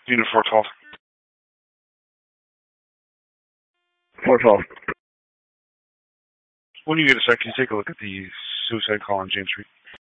Unit 412. 412. When you get a sec, can you take a look at the suicide call on James Street?